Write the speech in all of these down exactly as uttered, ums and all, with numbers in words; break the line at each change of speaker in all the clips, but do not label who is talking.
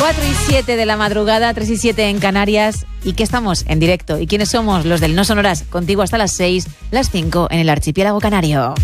cuatro y siete de la madrugada, tres y siete en Canarias. ¿Y qué estamos? En directo. ¿Y quiénes somos? Los del No Sonoras. Contigo hasta las seis, las cinco en el archipiélago canario.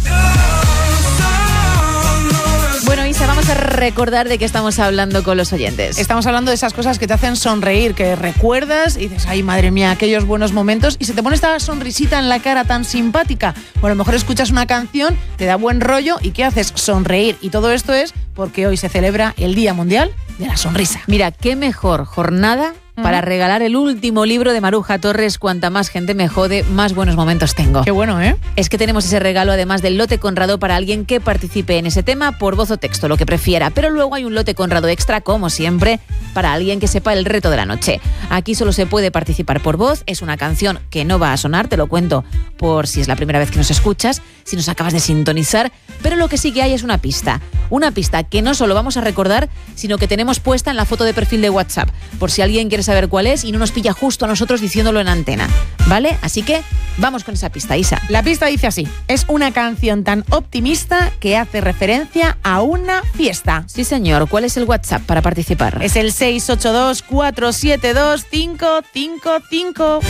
Bueno, Isa, vamos a recordar de qué estamos hablando con los oyentes.
Estamos hablando de esas cosas que te hacen sonreír, que recuerdas y dices, ay, madre mía, aquellos buenos momentos, y se te pone esta sonrisita en la cara tan simpática. O a lo mejor escuchas una canción, te da buen rollo y ¿qué haces? Sonreír. Y todo esto es porque hoy se celebra el Día Mundial de la Sonrisa.
Mira, qué mejor jornada para regalar el último libro de Maruja Torres. Cuanta más gente me jode, más buenos momentos tengo.
Qué bueno, ¿eh?
Es que tenemos ese regalo, además del lote Conrado, para alguien que participe en ese tema por voz o texto, lo que prefiera. Pero luego hay un lote Conrado extra, como siempre, para alguien que sepa el reto de la noche. Aquí solo se puede participar por voz. Es una canción que no va a sonar, te lo cuento por si es la primera vez que nos escuchas, si nos acabas de sintonizar. Pero lo que sí que hay es una pista. Una pista que no solo vamos a recordar, sino que tenemos puesta en la foto de perfil de WhatsApp, por si alguien quiere saber cuál es y no nos pilla justo a nosotros diciéndolo en antena, ¿vale? Así que vamos con esa pista, Isa.
La pista dice así: es una canción tan optimista que hace referencia a una fiesta.
Sí, señor. ¿Cuál es el WhatsApp para participar?
Es el seis ocho dos, cuatro siete dos, cinco cinco cinco.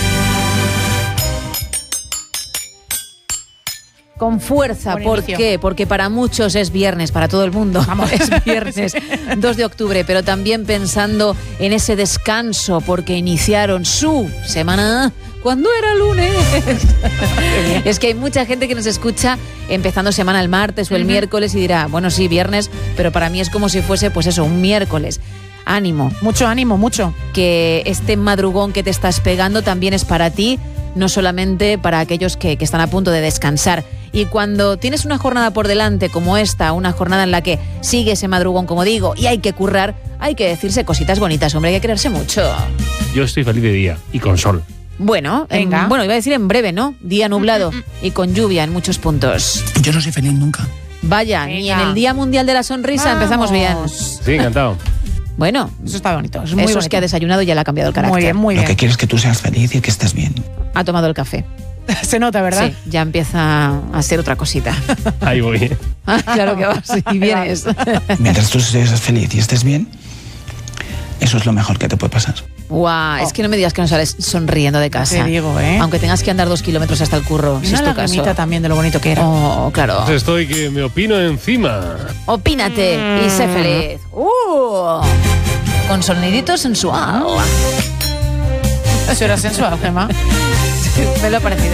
Con fuerza,
Buen
¿por
inicio.
qué? Porque para muchos es viernes, para todo el mundo. Vamos, es viernes, dos de octubre, pero también pensando en ese descanso, porque iniciaron su semana cuando era lunes. Es que hay mucha gente que nos escucha empezando semana el martes o el uh-huh. miércoles y dirá, bueno, sí, viernes, pero para mí es como si fuese, pues eso, un miércoles. Ánimo.
Mucho ánimo, mucho.
Que este madrugón que te estás pegando también es para ti, no solamente para aquellos que, que están a punto de descansar. Y cuando tienes una jornada por delante como esta, una jornada en la que sigue ese madrugón, como digo, y hay que currar, hay que decirse cositas bonitas, hombre, hay que quererse mucho.
Yo estoy feliz de día y con sol.
Bueno,
venga.
En, bueno, iba a decir en breve, ¿no? Día nublado y con lluvia en muchos puntos.
Yo no soy feliz nunca.
Vaya, venga. Ni en el Día Mundial de la Sonrisa
Vamos.
Empezamos bien.
Sí, encantado.
Bueno,
eso está bonito. Es muy
eso
bonito.
Es que ha desayunado y ya le ha cambiado el carácter.
Muy bien, muy bien.
Lo que quiero es que tú seas feliz y que estés bien.
Ha tomado el café.
Se nota, ¿verdad?
Sí, ya empieza a ser otra cosita.
Ahí voy.
Ah, claro que vas y vienes.
Mientras tú seas feliz y estés bien, eso es lo mejor que te puede pasar.
Guau,
Oh.
es que no me digas que no sales sonriendo de casa.
Te digo, ¿eh?
Aunque tengas que andar dos kilómetros hasta el curro, si
Una
es tu caso.
lagrimita también de lo bonito que era.
Oh, claro.
Estoy que me opino encima.
Opínate
Mm.
y sé feliz. Uh, con sonidito sensual.
Eso era sensual, Gemma.
Me lo ha parecido.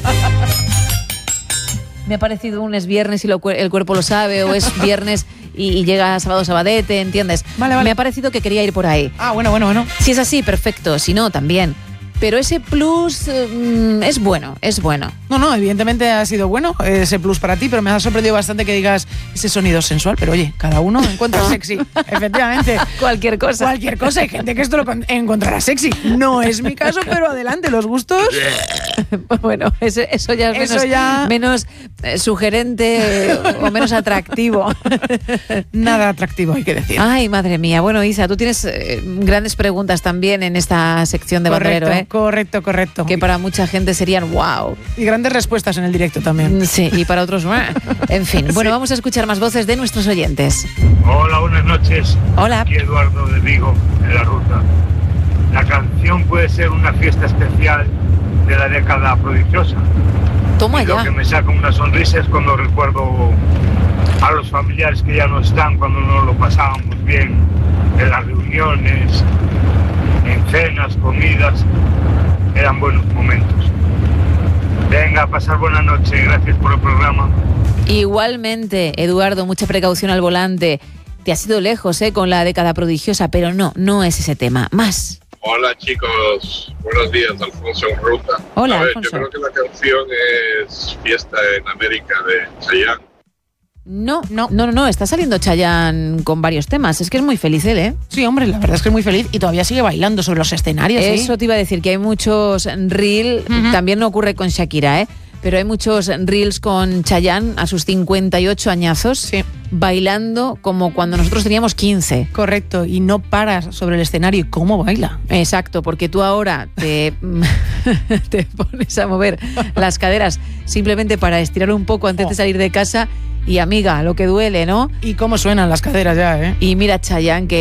Me ha parecido un es viernes y lo, el cuerpo lo sabe, o es viernes y, y llega sábado sabadete, ¿entiendes?
Vale, vale.
Me ha parecido que quería ir por ahí.
Ah, bueno, bueno, bueno.
Si es así, perfecto. Si no, también. Pero ese plus eh, es bueno, es bueno.
No, no, evidentemente ha sido bueno ese plus para ti, pero me ha sorprendido bastante que digas ese sonido sensual. Pero oye, cada uno encuentra sexy. Efectivamente.
Cualquier cosa.
Cualquier cosa. Hay gente que esto lo encontrará sexy. No es mi caso, pero adelante, los gustos.
Bueno, eso, eso ya es
Eso
menos,
ya...
menos eh, sugerente o menos atractivo.
Nada atractivo, hay que decir.
Ay, madre mía. Bueno, Isa, tú tienes eh, grandes preguntas también en esta sección de
correcto,
Bandolero, ¿eh?
Correcto, correcto.
Que para mucha gente serían wow.
Y grandes respuestas en el directo también.
Sí, y para otros, en fin. Bueno,
Sí.
vamos a escuchar más voces de nuestros oyentes.
Hola, buenas noches.
Hola.
Aquí Eduardo de Vigo, en la ruta. La canción puede ser una fiesta especial de la década prodigiosa.
Toma
Y lo
ya.
que me saca una sonrisa es cuando recuerdo a los familiares que ya no están, cuando no lo pasábamos bien, en las reuniones, en cenas, comidas. Eran buenos momentos. Venga, a pasar buena noche. Gracias por el programa.
Igualmente, Eduardo, mucha precaución al volante. Te has ido lejos, ¿eh? Con la década prodigiosa, pero no, no es ese tema. Más.
Hola chicos, buenos días, Alfonso en Ruta.
Hola,
A ver,
Alfonso.
yo creo que la canción es Fiesta en América de Chayanne.
No, no, no, no, no, está saliendo Chayanne con varios temas. Es que es muy feliz él, ¿eh?
Sí, hombre, la verdad es que es muy feliz y todavía sigue bailando sobre los escenarios. ¿sí?
Eso te iba a decir, que hay muchos reels,
Uh-huh.
también no ocurre con Shakira, ¿eh? Pero hay muchos reels con Chayanne a sus cincuenta y ocho añazos,
Sí.
bailando como cuando nosotros teníamos quince.
Correcto, y no paras sobre el escenario. ¿Y cómo baila?
Exacto, porque tú ahora te, te pones a mover las caderas simplemente para estirar un poco antes
Oh.
de salir de casa y, amiga, lo que duele, ¿no?
Y cómo suenan las caderas ya, ¿eh?
Y mira Chayanne, que